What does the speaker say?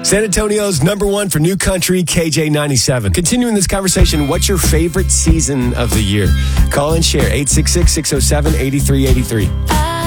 San Antonio's number one for new country, KJ97. Continuing this conversation, what's your favorite season of the year? Call and share, 866-607-8383.